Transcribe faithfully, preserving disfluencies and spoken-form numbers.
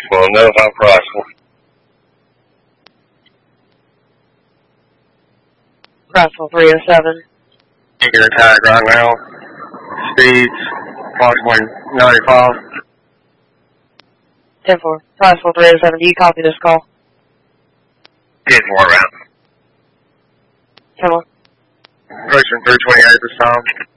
Well, notify Priceline. Priceline three oh seven. Taking a tag right now. Speeds approximately ninety-five. ten four. Priceline three oh seven. Do you copy this call? ten four around. ten one. Approaching three twenty-eight this time.